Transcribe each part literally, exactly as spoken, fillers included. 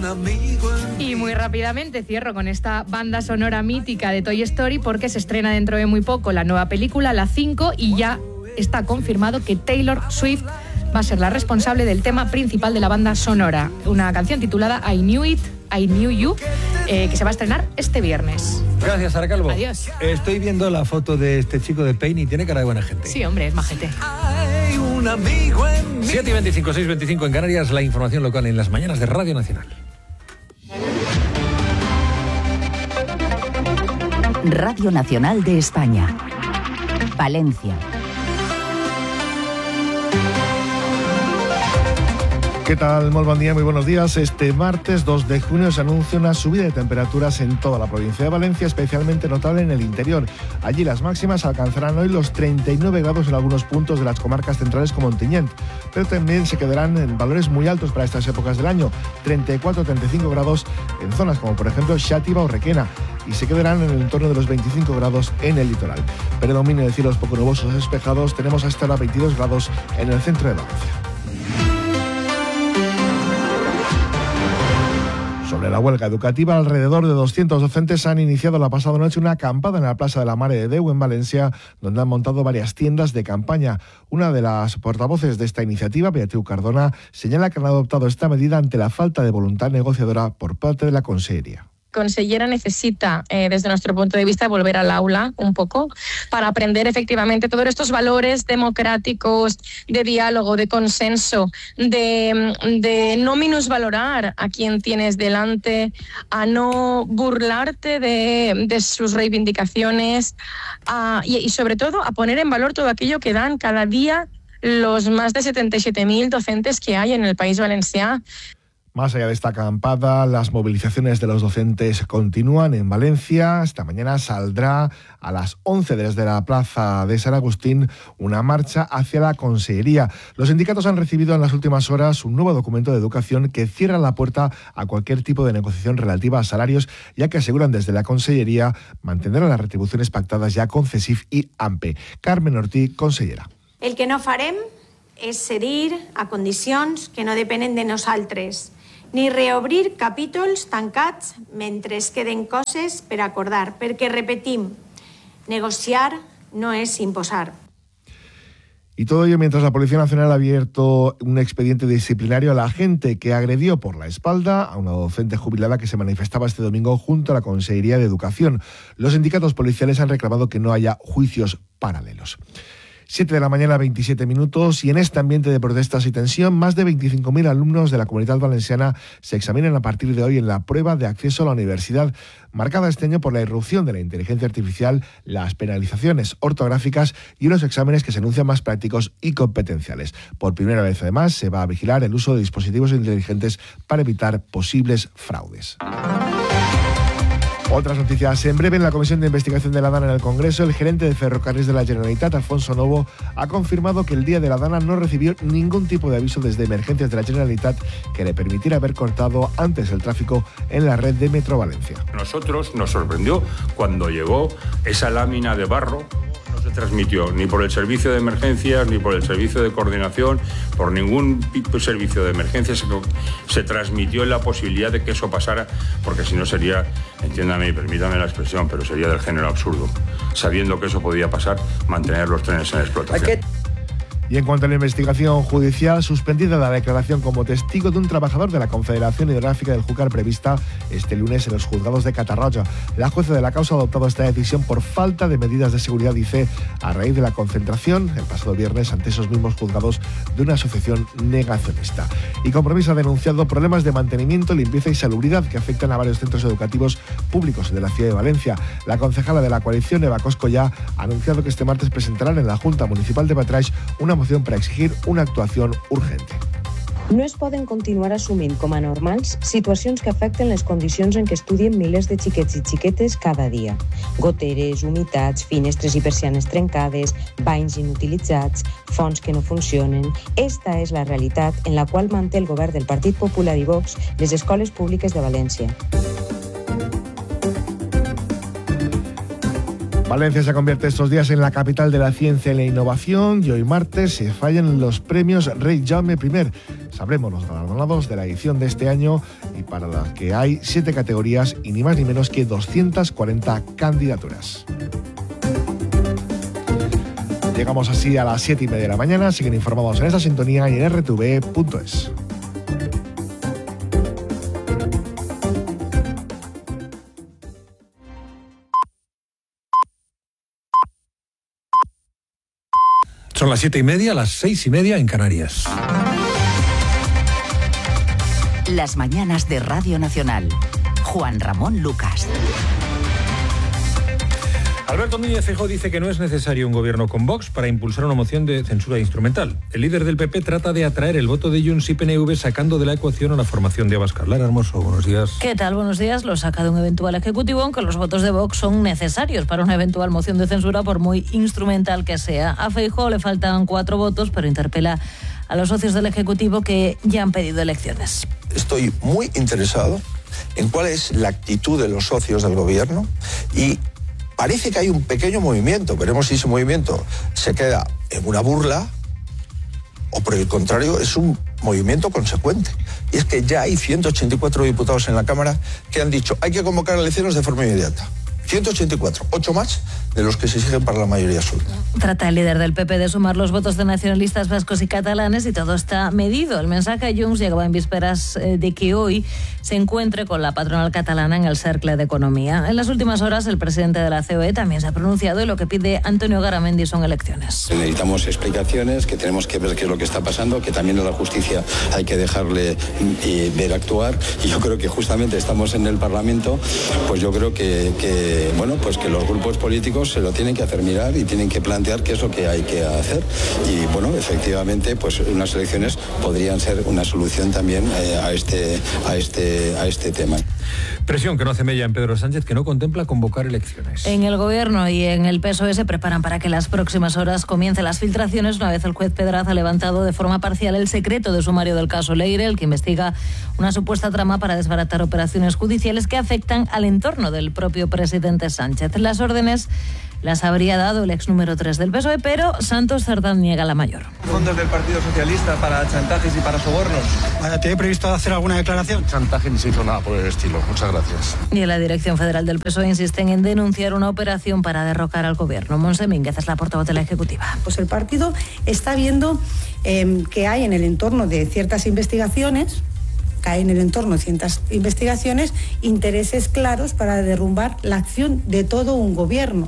Y muy rápidamente cierro con esta banda sonora mítica de Toy Story, porque se estrena dentro de muy poco la nueva película, la cinco, y ya está confirmado que Taylor Swift va a ser la responsable del tema principal de la banda sonora, una canción titulada I Knew It, I Knew You, eh, que se va a estrenar este viernes. Gracias, Sara Calvo. Adiós. Estoy viendo la foto de este chico de Pain y tiene cara de buena gente. Sí, hombre, es majete. Hay un amigo en mí. siete y veinticinco, seis y veinticinco en Canarias, la información local en las mañanas de Radio Nacional. Radio Nacional de España. Valencia. ¿Qué tal? Muy buen día, muy buenos días. Este martes dos de junio se anuncia una subida de temperaturas en toda la provincia de Valencia, especialmente notable en el interior. Allí las máximas alcanzarán hoy los treinta y nueve grados en algunos puntos de las comarcas centrales como Ontinyent, pero también se quedarán en valores muy altos para estas épocas del año, treinta y cuatro a treinta y cinco grados en zonas como por ejemplo Xàtiva o Requena, y se quedarán en el entorno de los veinticinco grados en el litoral. Predominio de cielos poco nubosos despejados, tenemos hasta ahora veintidós grados en el centro de Valencia. Sobre la huelga educativa, alrededor de doscientos docentes han iniciado la pasada noche una acampada en la Plaza de la Mare de Déu, en Valencia, donde han montado varias tiendas de campaña. Una de las portavoces de esta iniciativa, Beatriu Cardona, señala que han adoptado esta medida ante la falta de voluntad negociadora por parte de la Consellería. Consellera necesita, eh, desde nuestro punto de vista, volver al aula un poco para aprender efectivamente todos estos valores democráticos, de diálogo, de consenso, de, de no minusvalorar a quien tienes delante, a no burlarte de, de sus reivindicaciones a, y, y sobre todo a poner en valor todo aquello que dan cada día los más de setenta y siete mil docentes que hay en el País Valencià. Más allá de esta acampada, las movilizaciones de los docentes continúan en Valencia. Esta mañana saldrá a las once desde la plaza de San Agustín una marcha hacia la Consellería. Los sindicatos han recibido en las últimas horas un nuevo documento de educación que cierra la puerta a cualquier tipo de negociación relativa a salarios, ya que aseguran desde la Consellería mantener las retribuciones pactadas ya con CESIF y AMPE. Carmen Ortí, consellera. El que no farem és cedir a condicions que no depenen de nosaltres, ni reobrir capítols tancats mentre es queden coses per acordar, perquè, repetim, negociar no és imposar. Y todo ello mientras la Policía Nacional ha abierto un expediente disciplinario a la agente que agredió por la espalda a una docente jubilada que se manifestaba este domingo junto a la Consellería de Educación. Los sindicatos policiales han reclamado que no haya juicios paralelos. siete de la mañana, veintisiete minutos, y en este ambiente de protestas y tensión, más de veinticinco mil alumnos de la Comunidad Valenciana se examinan a partir de hoy en la prueba de acceso a la universidad, marcada este año por la irrupción de la inteligencia artificial, las penalizaciones ortográficas y unos exámenes que se anuncian más prácticos y competenciales. Por primera vez, además, se va a vigilar el uso de dispositivos inteligentes para evitar posibles fraudes. Otras noticias. En breve, en la Comisión de Investigación de la DANA en el Congreso, el gerente de Ferrocarrils de la Generalitat, Alfonso Novo, ha confirmado que el día de la DANA no recibió ningún tipo de aviso desde Emergencias de la Generalitat que le permitiera haber cortado antes el tráfico en la red de Metro Valencia. Nosotros nos sorprendió cuando llegó esa lámina de barro. No se transmitió ni por el servicio de emergencias, ni por el servicio de coordinación, por ningún servicio de emergencias. Se, se transmitió la posibilidad de que eso pasara, porque si no sería, entiéndame y permítame la expresión, pero sería del género absurdo. Sabiendo que eso podía pasar, mantener los trenes en explotación. Y en cuanto a la investigación judicial, suspendida la declaración como testigo de un trabajador de la Confederación Hidrográfica del Júcar prevista este lunes en los juzgados de Catarroja. La jueza de la causa ha adoptado esta decisión por falta de medidas de seguridad, dice, a raíz de la concentración el pasado viernes ante esos mismos juzgados de una asociación negacionista. Y Compromís ha denunciado problemas de mantenimiento, limpieza y salubridad que afectan a varios centros educativos públicos de la ciudad de Valencia. La concejala de la coalición, Eva Coscollà, ha anunciado que este martes presentarán en la Junta Municipal de Patraix una moción para exigir una actuación urgente. No es poden continuar assumint com a normals situacions que afecten les condicions en què estudien milers de xiquets i xiquetes cada dia. Goteres, humitats, finestres i persianes trencades, banys inutilitzats, fonts que no funcionen. Esta és la realitat en la qual manté el govern del Partit Popular i Vox les escoles públiques de València. Valencia se convierte estos días en la capital de la ciencia y la innovación y hoy martes se fallan los premios Rey Jaume primero. sabremos los galardonados de la edición de este año y para las que hay siete categorías y ni más ni menos que doscientas cuarenta candidaturas. Llegamos así a las siete y media de la mañana. Siguen informados en esta sintonía y en erre te ve punto es. Son las siete y media, las seis y media en Canarias. Las mañanas de Radio Nacional. Juan Ramón Lucas. Alberto Núñez Feijóo dice que no es necesario un gobierno con Vox para impulsar una moción de censura instrumental. El líder del P P trata de atraer el voto de Junts y P N V sacando de la ecuación a la formación de Abascal. Lara Hermoso, buenos días. ¿Qué tal? Buenos días. Lo saca de un eventual ejecutivo, aunque los votos de Vox son necesarios para una eventual moción de censura, por muy instrumental que sea. A Feijóo le faltan cuatro votos, pero interpela a los socios del Ejecutivo que ya han pedido elecciones. Estoy muy interesado en cuál es la actitud de los socios del gobierno y parece que hay un pequeño movimiento. Veremos si ese movimiento se queda en una burla o, por el contrario, es un movimiento consecuente. Y es que ya hay ciento ochenta y cuatro diputados en la Cámara que han dicho hay que convocar elecciones de forma inmediata. ciento ochenta y cuatro, ocho más de los que se exigen para la mayoría absoluta. Trata el líder del P P de sumar los votos de nacionalistas vascos y catalanes y todo está medido. El mensaje a Junts llegaba en vísperas de que hoy se encuentre con la patronal catalana en el Cercle de Economía. En las últimas horas el presidente de la C O E también se ha pronunciado y lo que pide Antonio Garamendi son elecciones. Necesitamos explicaciones, que tenemos que ver qué es lo que está pasando, que también a la justicia hay que dejarle y ver actuar, y yo creo que justamente estamos en el Parlamento, pues yo creo que, que bueno, pues que los grupos políticos se lo tienen que hacer mirar y tienen que plantear qué es lo que hay que hacer. Y bueno, efectivamente, pues unas elecciones podrían ser una solución también eh, a este a este a este tema. Presión que no hace mella en Pedro Sánchez, que no contempla convocar elecciones. En el Gobierno y en el P S O E se preparan para que en las próximas horas comiencen las filtraciones, una vez el juez Pedraz ha levantado de forma parcial el secreto de sumario del caso Leire, el que investiga una supuesta trama para desbaratar operaciones judiciales que afectan al entorno del propio presidente Sánchez. Las órdenes las habría dado el ex número tres del P S O E, pero Santos Cerdán niega la mayor. Fondos del Partido Socialista para chantajes y para sobornos. ¿Tiene previsto hacer alguna declaración? Chantaje ni se hizo nada por el estilo. Muchas gracias. Y en la dirección federal del P S O E insisten en denunciar una operación para derrocar al gobierno. Monse Mínguez es la portavoz de la Ejecutiva. Pues el partido está viendo eh, que hay en el entorno de ciertas investigaciones que hay en el entorno de ciertas investigaciones intereses claros para derrumbar la acción de todo un gobierno.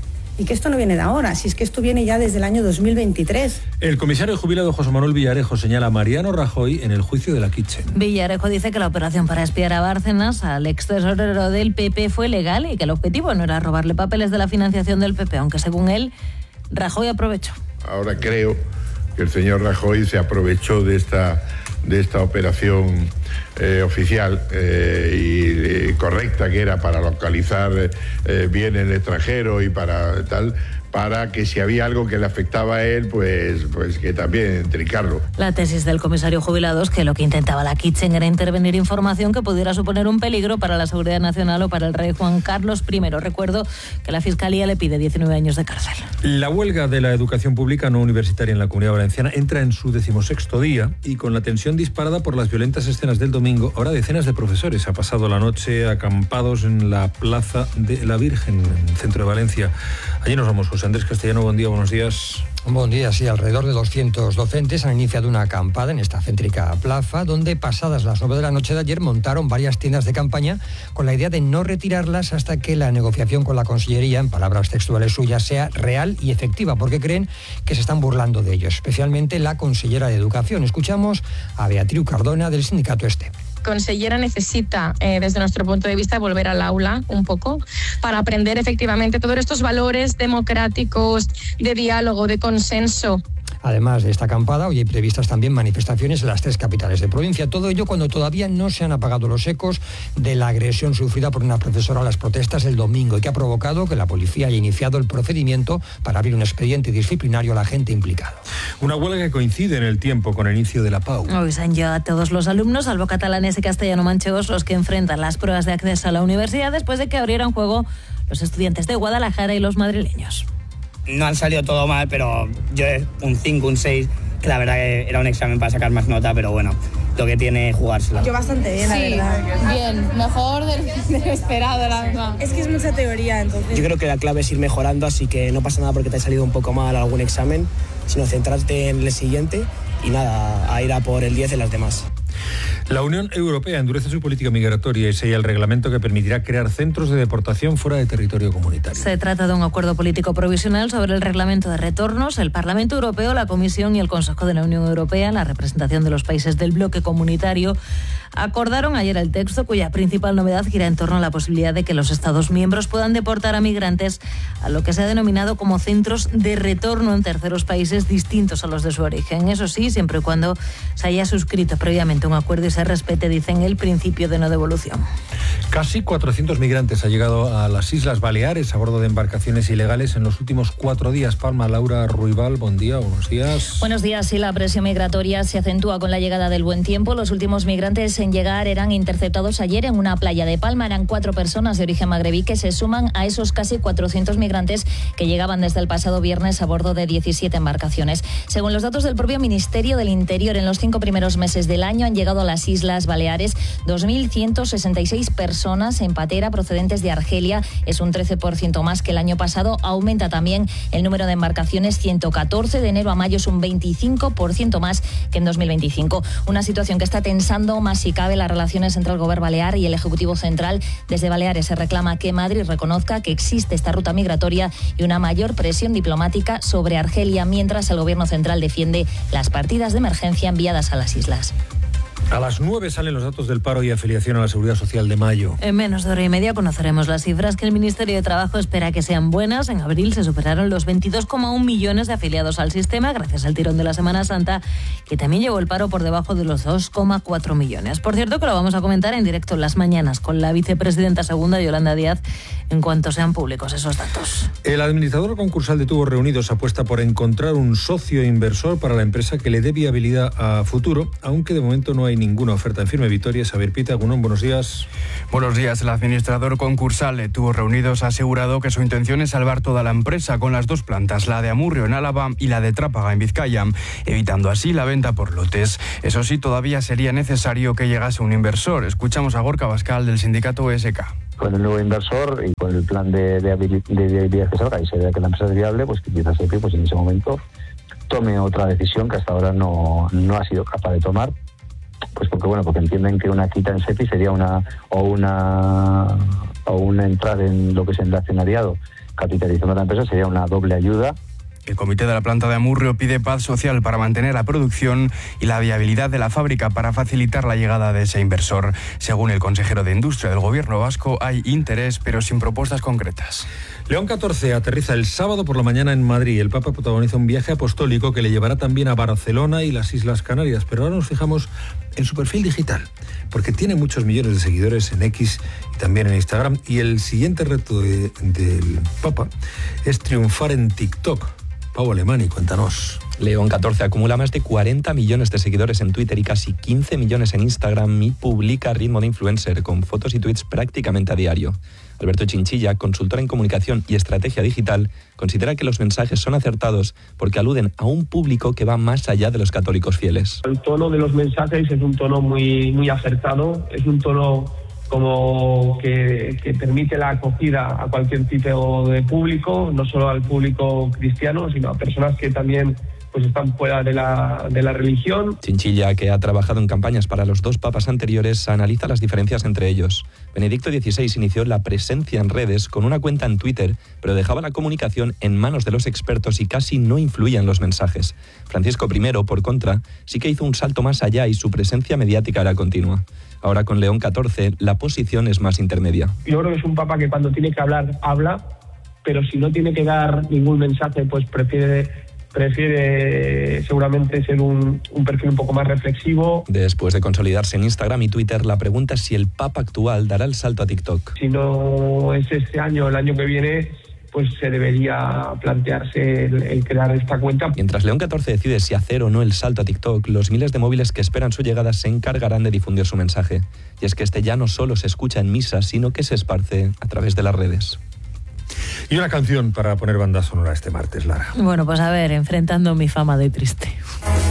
Y que esto no viene de ahora, si es que esto viene ya desde el año dos mil veintitrés. El comisario jubilado José Manuel Villarejo señala a Mariano Rajoy en el juicio de la Kitchen. Villarejo dice que la operación para espiar a Bárcenas, al ex tesorero del P P, fue legal y que el objetivo no era robarle papeles de la financiación del P P, aunque según él, Rajoy aprovechó. Ahora creo que el señor Rajoy se aprovechó de esta, de esta operación eh, oficial eh, y eh, correcta que era para localizar eh, bien en el extranjero y para tal, para que si había algo que le afectaba a él, pues, pues que también trincarlo. La tesis del comisario jubilado es que lo que intentaba la Kitchen era intervenir información que pudiera suponer un peligro para la seguridad nacional o para el rey Juan Carlos primero. Recuerdo que la Fiscalía le pide diecinueve años de cárcel. La huelga de la educación pública no universitaria en la Comunidad Valenciana entra en su decimosexto día y con la tensión disparada por las violentas escenas del domingo, ahora decenas de profesores han pasado la noche acampados en la Plaza de la Virgen, en el centro de Valencia. Allí nos vamos, José Andrés Castellano, buen día, buenos días. Buen día, sí, alrededor de doscientos docentes han iniciado una acampada en esta céntrica plaza, donde pasadas las nueve de la noche de ayer montaron varias tiendas de campaña con la idea de no retirarlas hasta que la negociación con la Consellería, en palabras textuales suyas, sea real y efectiva, porque creen que se están burlando de ellos, especialmente la consellera de Educación. Escuchamos a Beatriz Cardona del sindicato ESTE. Consellera necesita, eh, desde nuestro punto de vista, volver al aula un poco para aprender efectivamente todos estos valores democráticos, de diálogo, de consenso. Además de esta acampada, hoy hay previstas también manifestaciones en las tres capitales de provincia. Todo ello cuando todavía no se han apagado los ecos de la agresión sufrida por una profesora a las protestas el domingo y que ha provocado que la policía haya iniciado el procedimiento para abrir un expediente disciplinario a la gente implicada. Una huelga que coincide en el tiempo con el inicio de la P A U. Hoy se han llevado a todos los alumnos, salvo catalanes y castellano-manchegos, los que enfrentan las pruebas de acceso a la universidad después de que abrieran juego los estudiantes de Guadalajara y los madrileños. No han salido todo mal, pero yo un cinco, un seis, que la verdad que era un examen para sacar más nota, pero bueno, lo que tiene jugársela. Yo bastante bien, la sí, verdad. Bien, mejor de lo esperado, la verdad. Es que es mucha teoría, entonces. Yo creo que la clave es ir mejorando, así que no pasa nada porque te ha salido un poco mal algún examen, sino centrarte en el siguiente y nada, a ir a por el diez en las demás. La Unión Europea endurece su política migratoria y sella el reglamento que permitirá crear centros de deportación fuera de territorio comunitario. Se trata de un acuerdo político provisional sobre el reglamento de retornos. El Parlamento Europeo, la Comisión y el Consejo de la Unión Europea, la representación de los países del bloque comunitario, acordaron ayer el texto, cuya principal novedad gira en torno a la posibilidad de que los Estados miembros puedan deportar a migrantes a lo que se ha denominado como centros de retorno en terceros países distintos a los de su origen. Eso sí, siempre y cuando se haya suscrito previamente un acuerdo y se respete, dicen, el principio de no devolución. Casi cuatrocientos migrantes han llegado a las Islas Baleares a bordo de embarcaciones ilegales en los últimos cuatro días. Palma, Laura Ruibal, buen día, buenos días. Buenos días. Sí, la presión migratoria se acentúa con la llegada del buen tiempo. Los últimos migrantes en llegar eran interceptados ayer en una playa de Palma. Eran cuatro personas de origen magrebí que se suman a esos casi cuatrocientos migrantes que llegaban desde el pasado viernes a bordo de diecisiete embarcaciones. Según los datos del propio Ministerio del Interior, en los cinco primeros meses del año han llegado a las Islas Baleares dos mil ciento sesenta y seis personas en patera procedentes de Argelia. Es un trece por ciento más que el año pasado. Aumenta también el número de embarcaciones, ciento catorce. De enero a mayo es un veinticinco por ciento más que en dos mil veinticinco. Una situación que está tensando más si cabe las relaciones entre el Gobierno balear y el Ejecutivo Central. Desde Baleares se reclama que Madrid reconozca que existe esta ruta migratoria y una mayor presión diplomática sobre Argelia, mientras el Gobierno Central defiende las partidas de emergencia enviadas a las islas. A las nueve salen los datos del paro y afiliación a la Seguridad Social de mayo. En menos de hora y media conoceremos las cifras que el Ministerio de Trabajo espera que sean buenas. En abril se superaron los veintidós coma uno millones de afiliados al sistema, gracias al tirón de la Semana Santa, que también llevó el paro por debajo de los dos coma cuatro millones. Por cierto, que lo vamos a comentar en directo en las mañanas con la vicepresidenta segunda, Yolanda Díaz, en cuanto sean públicos esos datos. El administrador concursal de Tubos Reunidos apuesta por encontrar un socio inversor para la empresa que le dé viabilidad a futuro, aunque de momento no hay ninguna oferta en firme. Vitoria, Xavier Pita, Gunón, buenos días. Buenos días. El administrador concursal de Tubos Reunidos ha asegurado que su intención es salvar toda la empresa con las dos plantas, la de Amurrio en Álava y la de Trápaga en Vizcaya, evitando así la venta por lotes. Eso sí, todavía sería necesario que llegase un inversor. Escuchamos a Gorka Bascal del sindicato E S K. Con el nuevo inversor y con el plan de, de, de viabilidad que salga y se vea que la empresa es viable, pues quizás S E P I, pues en ese momento tome otra decisión que hasta ahora no, no ha sido capaz de tomar. Pues porque bueno, porque entienden que una quita en S E P I sería una o una o una entrada en lo que es el accionariado capitalizando la empresa sería una doble ayuda. El comité de la planta de Amurrio pide paz social para mantener la producción y la viabilidad de la fábrica para facilitar la llegada de ese inversor. Según el consejero de Industria del Gobierno vasco, hay interés, pero sin propuestas concretas. León catorce aterriza el sábado por la mañana en Madrid. El Papa protagoniza un viaje apostólico que le llevará también a Barcelona y las Islas Canarias. Pero ahora nos fijamos en su perfil digital, porque tiene muchos millones de seguidores en X y también en Instagram. Y el siguiente reto de, del Papa es triunfar en TikTok. Pau Alemani, cuéntanos. León catorce acumula más de cuarenta millones de seguidores en Twitter y casi quince millones en Instagram y publica a ritmo de influencer con fotos y tweets prácticamente a diario. Alberto Chinchilla, consultor en comunicación y estrategia digital, considera que los mensajes son acertados porque aluden a un público que va más allá de los católicos fieles. El tono de los mensajes es un tono muy, muy acertado, es un tono como que, que permite la acogida a cualquier tipo de público, no solo al público cristiano, sino a personas que también pues están fuera de la, de la religión. Chinchilla, que ha trabajado en campañas para los dos papas anteriores, analiza las diferencias entre ellos. Benedicto dieciséis inició la presencia en redes con una cuenta en Twitter, pero dejaba la comunicación en manos de los expertos y casi no influía en los mensajes. Francisco primero, por contra, sí que hizo un salto más allá y su presencia mediática era continua. Ahora con León catorce, la posición es más intermedia. Yo creo que es un papa que cuando tiene que hablar, habla, pero si no tiene que dar ningún mensaje, pues prefiere... prefiere seguramente ser un, un perfil un poco más reflexivo. Después de consolidarse en Instagram y Twitter, la pregunta es si el Papa actual dará el salto a TikTok. Si no es este año o el año que viene, pues se debería plantearse el, el crear esta cuenta. Mientras León catorce decide si hacer o no el salto a TikTok, los miles de móviles que esperan su llegada se encargarán de difundir su mensaje. Y es que este ya no solo se escucha en misa, sino que se esparce a través de las redes. Y una canción para poner banda sonora este martes, Lara. Bueno, pues a ver, enfrentando mi fama de triste.